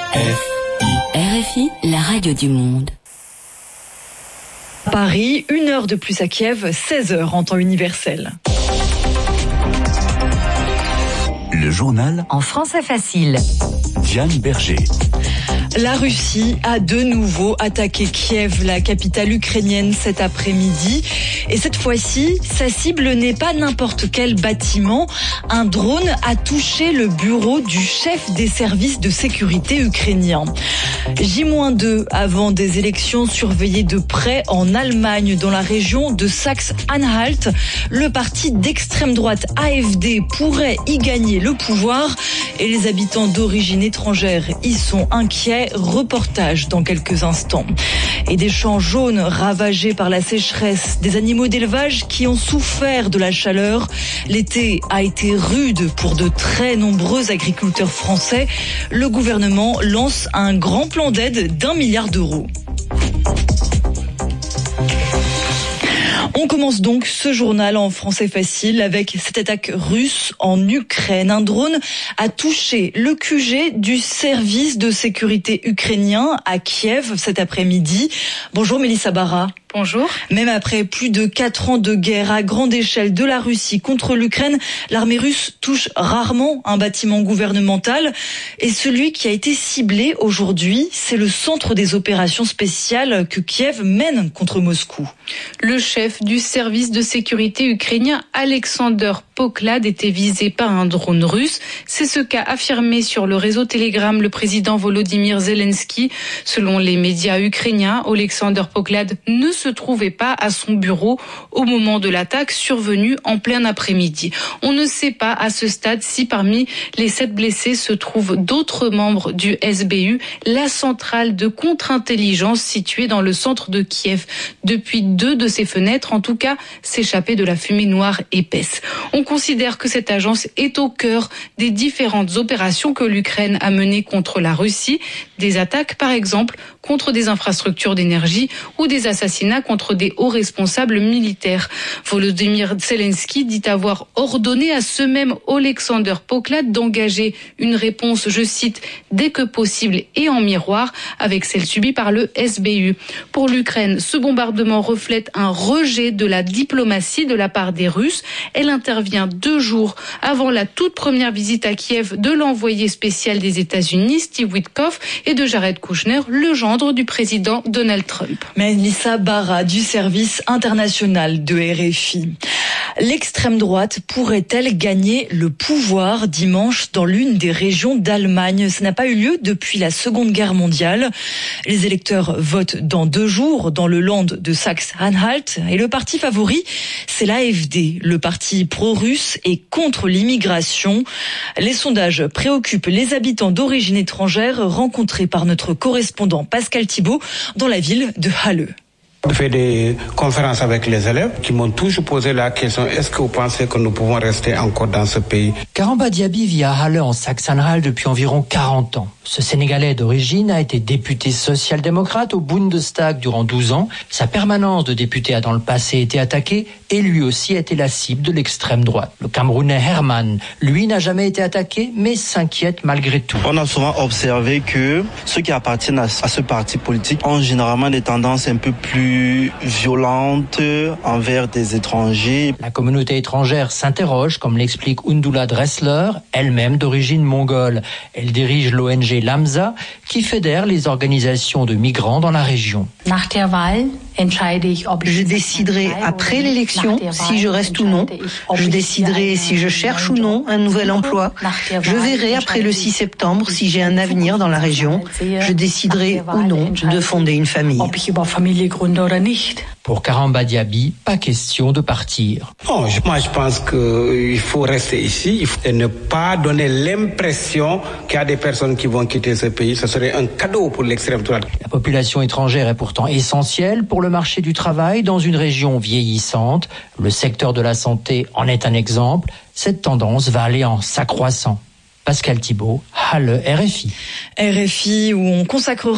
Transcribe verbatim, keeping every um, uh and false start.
R F I, la radio du monde. Paris, une heure de plus à Kiev, seize heures en temps universel. Le journal en français facile. Diane Berger. La Russie a de nouveau attaqué Kiev, la capitale ukrainienne, cet après-midi. Et cette fois-ci, sa cible n'est pas n'importe quel bâtiment. Un drone a touché le bureau du chef des services de sécurité ukrainiens. J deux avant des élections surveillées de près en Allemagne, dans la région de Saxe-Anhalt. Le parti d'extrême droite A F D pourrait y gagner le pouvoir et les habitants d'origine étrangère y sont inquiets. Reportage dans quelques instants. Et des champs jaunes ravagés par la sécheresse, des animaux d'élevage qui ont souffert de la chaleur. L'été a été rude pour de très nombreux agriculteurs français. Le gouvernement lance un grand plan d'aide d'un milliard d'euros. On commence donc ce journal en français facile avec cette attaque russe en Ukraine. Un drone a touché le Q G du service de sécurité ukrainien à Kiev cet après-midi. Bonjour Mélissa Barra. Bonjour. Même après plus de quatre ans de guerre à grande échelle de la Russie contre l'Ukraine, l'armée russe touche rarement un bâtiment gouvernemental. Et celui qui a été ciblé aujourd'hui, c'est le centre des opérations spéciales que Kiev mène contre Moscou. Le chef du service de sécurité ukrainien, Alexander Poklad, était visé par un drone russe. C'est ce qu'a affirmé sur le réseau Telegram le président Volodymyr Zelensky. Selon les médias ukrainiens, Alexander Poklad ne se trouvait pas à son bureau au moment de l'attaque survenue en plein après-midi. On ne sait pas à ce stade si parmi les sept blessés se trouvent d'autres membres du S B U, la centrale de contre-intelligence située dans le centre de Kiev. Depuis deux de ses fenêtres, en tout cas, s'échappait de la fumée noire épaisse. On considère que cette agence est au cœur des différentes opérations que l'Ukraine a menées contre la Russie. Des attaques, par exemple, contre des infrastructures d'énergie ou des assassinats contre des hauts responsables militaires. Volodymyr Zelensky dit avoir ordonné à ce même Alexander Poklad d'engager une réponse, je cite, dès que possible et en miroir avec celle subie par le S B U. Pour l'Ukraine, ce bombardement reflète un rejet de la diplomatie de la part des Russes. Elle intervient deux jours avant la toute première visite à Kiev de l'envoyé spécial des États-Unis, Steve Witkoff, et de Jared Kushner, le gendre du président Donald Trump. Mélissa Barra du service international de R F I. L'extrême droite pourrait-elle gagner le pouvoir dimanche dans l'une des régions d'Allemagne? Ça n'a pas eu lieu depuis la Seconde Guerre mondiale. Les électeurs votent dans deux jours dans le land de Saxe-Anhalt et le parti favori, c'est l'A F D, le parti pro-russe et contre l'immigration. Les sondages préoccupent les habitants d'origine étrangère rencontrés par notre correspondant Pascal Thibault dans la ville de Halle. J'ai fait des conférences avec les élèves qui m'ont toujours posé la question, est-ce que vous pensez que nous pouvons rester encore dans ce pays? Karamba Diaby vit à Halle en Saxe-Anhalt depuis environ quarante ans. Ce Sénégalais d'origine a été député social-démocrate au Bundestag durant douze ans. Sa permanence de député a dans le passé été attaquée et lui aussi a été la cible de l'extrême droite. Le Camerounais Herman, lui, n'a jamais été attaqué mais s'inquiète malgré tout. On a souvent observé que ceux qui appartiennent à ce parti politique ont généralement des tendances un peu plus violente envers des étrangers. La communauté étrangère s'interroge, comme l'explique Undula Dressler, elle-même d'origine mongole. Elle dirige l'O N G Lamsa, qui fédère les organisations de migrants dans la région. Je déciderai après l'élection si je reste ou non. Je déciderai si je cherche ou non un nouvel emploi. Je verrai après le six septembre si j'ai un avenir dans la région. Je déciderai ou non de fonder une famille. Pour Karamba Diaby, pas question de partir. Non, moi je pense qu'il faut rester ici et ne pas donner l'impression qu'il y a des personnes qui vont quitter ce pays. Ce serait un cadeau pour l'extrême droite. La population étrangère est pourtant essentielle pour le marché du travail dans une région vieillissante. Le secteur de la santé en est un exemple. Cette tendance va aller en s'accroissant. Pascal Thibault, Halle, R F I. R F I où on consacrera